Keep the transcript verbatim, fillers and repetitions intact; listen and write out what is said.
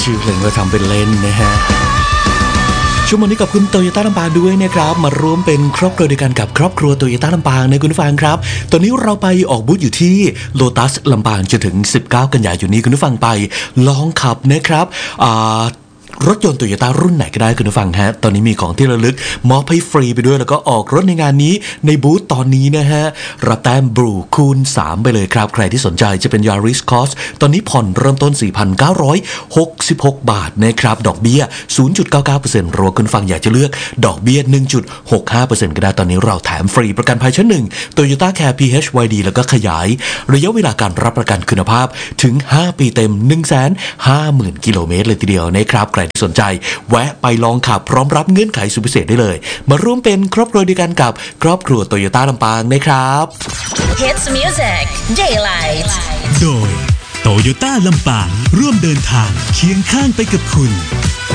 ชื่อเพลงก็ทำเป็นเล่นนะฮะช่วงวันนี้กับคุณโตโยต้าลำปางด้วยนะครับมาร่วมเป็นครอบครัวเดียวกันกับครอบครัวโตโยต้าลำปางนะคุณผู้ฟังครับตอนนี้เราไปออกบูธอยู่ที่โลตัสลำปางจนถึงสิบเก้ากันยายนนี้คุณผู้ฟังไปลองขับนะครับอ่ารถยนต์โตโยต้ารุ่นไหนก็ได้คุณผู้ฟังฮะตอนนี้มีของที่ระลึกมอบให้ฟรีไปด้วยแล้วก็ออกรถในงานนี้ในบูธตอนนี้นะฮะรับแต้มบลูคูณสามไปเลยครับใครที่สนใจจะเป็น Yaris Cross ตอนนี้ผ่อนเริ่มต้น สี่พันเก้าร้อยหกสิบหก บาทนะครับดอกเบี้ย ศูนย์จุดเก้าเก้าเปอร์เซ็นต์ รวมคุณฟังอยากจะเลือกดอกเบี้ย หนึ่งจุดหกห้าเปอร์เซ็นต์ ก็ได้ตอนนี้เราแถมฟรีประกันภัยชั้นหนึ่ง Toyota Care พี เอช วาย ดี แล้วก็ขยายระยะเวลาการรับประกันคุณภาพถึงห้าปีเต็ม หนึ่งแสนห้าหมื่น กิโลเมตรเลยทีเดียวนะครับใครที่สนใจแวะไปลองขับพร้อมรับเงื่อนไขสุดพิเศษได้เลยมาร่วมเป็นครอบครัวเดียวกันกับครอบครัวโตโยต้าลำปางนะครับ Hits Music Daylight โดยโตโยต้าลำปางร่วมเดินทางเคียงข้างไปกับคุณ